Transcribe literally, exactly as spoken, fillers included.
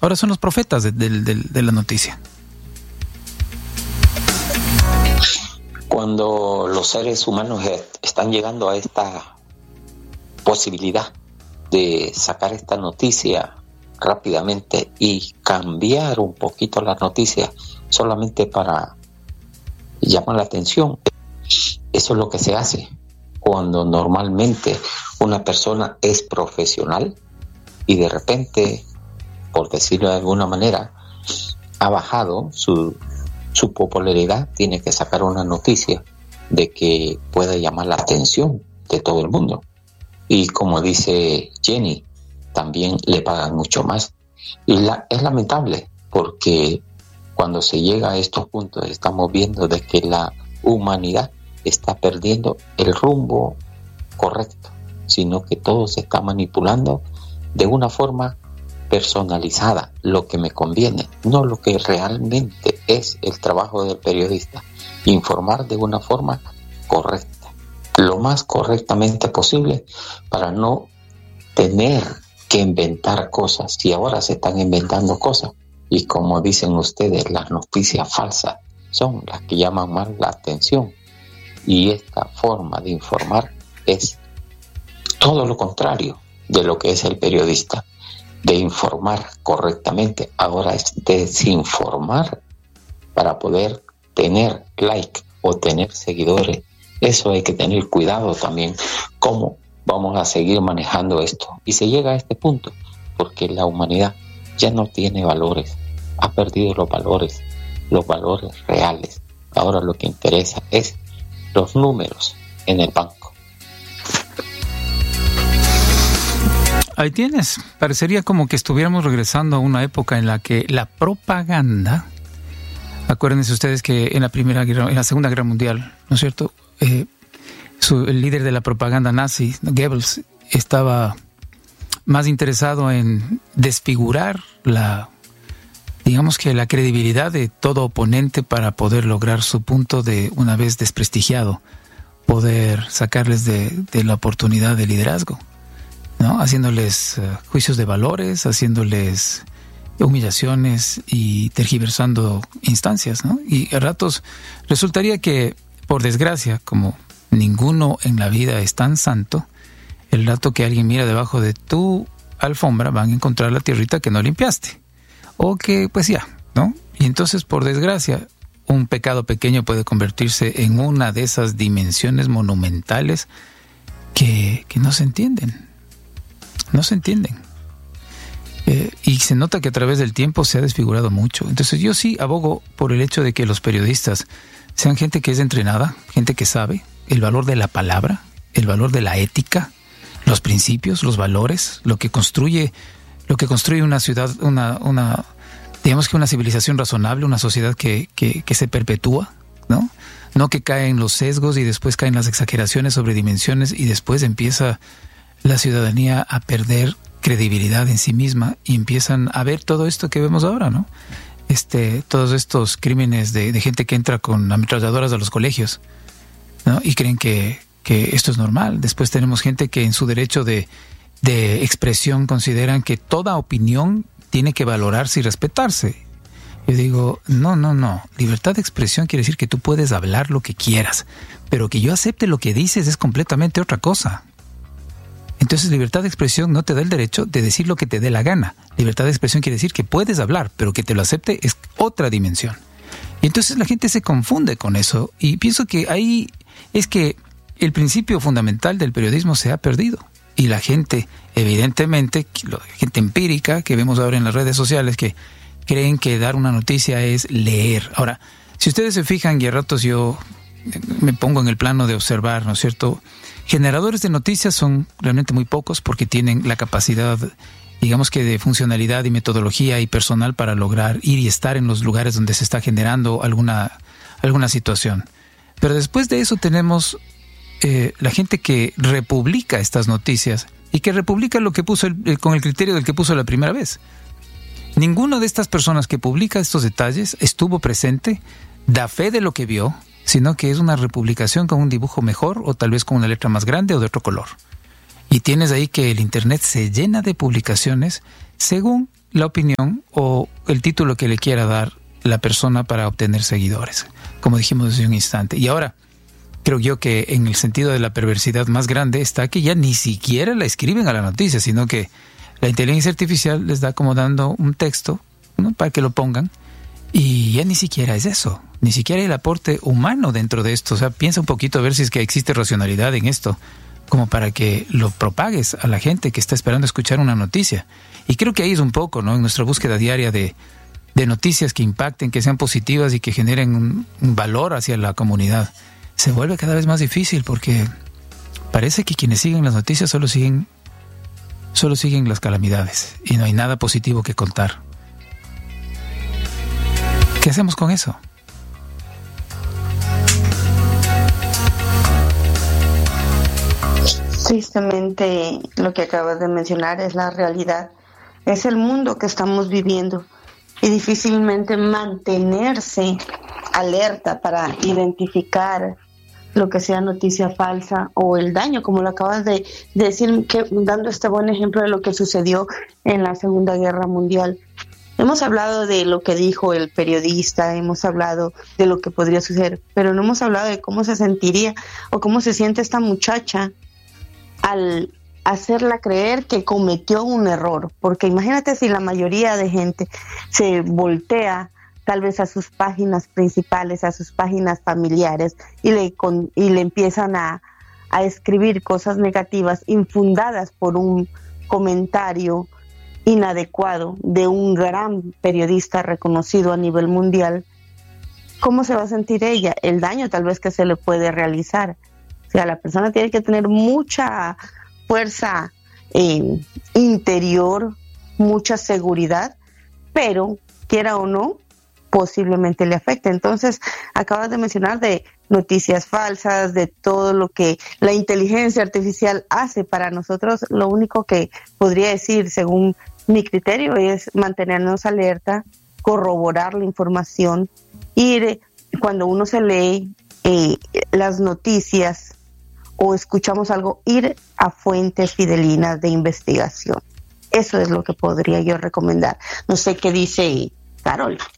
ahora son los profetas de, de, de, de la noticia. Cuando los seres humanos están llegando a esta posibilidad de sacar esta noticia rápidamente y cambiar un poquito la noticia solamente para llamar la atención, eso es lo que se hace cuando normalmente una persona es profesional y de repente, por decirlo de alguna manera, ha bajado su, su popularidad, tiene que sacar una noticia de que pueda llamar la atención de todo el mundo. Y como dice Jenny, también le pagan mucho más. Y la, es lamentable porque cuando se llega a estos puntos estamos viendo de que la humanidad está perdiendo el rumbo correcto, sino que todo se está manipulando de una forma personalizada, lo que me conviene, no lo que realmente es el trabajo del periodista, informar de una forma correcta, lo más correctamente posible para no tener que inventar cosas. Y ahora se están inventando cosas y como dicen ustedes, las noticias falsas son las que llaman más la atención, y esta forma de informar es todo lo contrario de lo que es el periodista, de informar correctamente. Ahora es desinformar para poder tener like o tener seguidores. Eso hay que tener cuidado también, cómo vamos a seguir manejando esto. Y se llega a este punto porque la humanidad ya no tiene valores, ha perdido los valores, los valores reales. Ahora lo que interesa es los números en el banco. Ahí tienes. Parecería como que estuviéramos regresando a una época en la que la propaganda, acuérdense ustedes que en la primera guerra, en la Segunda Guerra Mundial, ¿no es cierto? Eh, su, el líder de la propaganda nazi, Goebbels, estaba más interesado en desfigurar la, digamos que la credibilidad de todo oponente para poder lograr su punto de, una vez desprestigiado, poder sacarles de, de la oportunidad de liderazgo, ¿no? Haciéndoles uh, juicios de valores, haciéndoles humillaciones y tergiversando instancias, ¿no? Y a ratos resultaría que, por desgracia, como ninguno en la vida es tan santo, el rato que alguien mira debajo de tu alfombra van a encontrar la tierrita que no limpiaste. O que, pues ya, ¿no? Y entonces, por desgracia, un pecado pequeño puede convertirse en una de esas dimensiones monumentales que, que no se entienden. No se entienden. Eh, y se nota que a través del tiempo se ha desfigurado mucho. Entonces yo sí abogo por el hecho de que los periodistas sean gente que es entrenada, gente que sabe el valor de la palabra, el valor de la ética, los principios, los valores, lo que construye, lo que construye una ciudad, una, una, digamos que una civilización razonable, una sociedad que, que, que se perpetúa, ¿no? No que cae en los sesgos y después caen las exageraciones sobre dimensiones y después empieza la ciudadanía a perder credibilidad en sí misma y empiezan a ver todo esto que vemos ahora, ¿no? Este, todos estos crímenes de, de gente que entra con ametralladoras a los colegios, ¿no? Y creen que, que esto es normal. Después tenemos gente que en su derecho de, de expresión consideran que toda opinión tiene que valorarse y respetarse. Yo digo, no, no, no. Libertad de expresión quiere decir que tú puedes hablar lo que quieras, pero que yo acepte lo que dices es completamente otra cosa. Entonces, libertad de expresión no te da el derecho de decir lo que te dé la gana. Libertad de expresión quiere decir que puedes hablar, pero que te lo acepte es otra dimensión. Y entonces la gente se confunde con eso. Y pienso que ahí es que el principio fundamental del periodismo se ha perdido. Y la gente, evidentemente, la gente empírica que vemos ahora en las redes sociales, que creen que dar una noticia es leer. Ahora, si ustedes se fijan, y a ratos yo me pongo en el plano de observar, ¿no es cierto?, generadores de noticias son realmente muy pocos porque tienen la capacidad, digamos que de funcionalidad y metodología y personal para lograr ir y estar en los lugares donde se está generando alguna, alguna situación. Pero después de eso tenemos eh, la gente que republica estas noticias y que republica lo que puso el, con el criterio del que puso la primera vez. Ninguna de estas personas que publica estos detalles estuvo presente, da fe de lo que vio, sino que es una republicación con un dibujo mejor o tal vez con una letra más grande o de otro color. Y tienes ahí que el internet se llena de publicaciones según la opinión o el título que le quiera dar la persona para obtener seguidores, como dijimos hace un instante. Y ahora, creo yo que en el sentido de la perversidad más grande está que ya ni siquiera la escriben a la noticia, sino que la inteligencia artificial les da como dando un texto, ¿no?, para que lo pongan, y ya ni siquiera es eso, ni siquiera hay el aporte humano dentro de esto. O sea, piensa un poquito a ver si es que existe racionalidad en esto, como para que lo propagues a la gente que está esperando escuchar una noticia. Y creo que ahí es un poco, ¿no?, en nuestra búsqueda diaria de, de noticias que impacten, que sean positivas y que generen un, un valor hacia la comunidad. Se vuelve cada vez más difícil porque parece que quienes siguen las noticias solo siguen, solo siguen las calamidades y no hay nada positivo que contar. ¿Qué hacemos con eso? Tristemente, lo que acabas de mencionar es la realidad, es el mundo que estamos viviendo y difícilmente mantenerse alerta para identificar lo que sea noticia falsa o el daño, como lo acabas de decir, que, dando este buen ejemplo de lo que sucedió en la Segunda Guerra Mundial. Hemos hablado de lo que dijo el periodista, hemos hablado de lo que podría suceder, pero no hemos hablado de cómo se sentiría o cómo se siente esta muchacha al hacerla creer que cometió un error, porque imagínate si la mayoría de gente se voltea tal vez a sus páginas principales, a sus páginas familiares y le, con, y le empiezan a, a escribir cosas negativas infundadas por un comentario inadecuado de un gran periodista reconocido a nivel mundial. ¿Cómo se va a sentir ella? El daño tal vez que se le puede realizar. O sea, la persona tiene que tener mucha fuerza eh, interior, mucha seguridad, pero quiera o no, posiblemente le afecte. Entonces, acabas de mencionar de noticias falsas, de todo lo que la inteligencia artificial hace para nosotros. Lo único que podría decir, según mi criterio, es mantenernos alerta, corroborar la información, ir, cuando uno se lee eh, las noticias o escuchamos algo, ir a fuentes fidelinas de investigación. Eso es lo que podría yo recomendar. No sé qué dice Carol.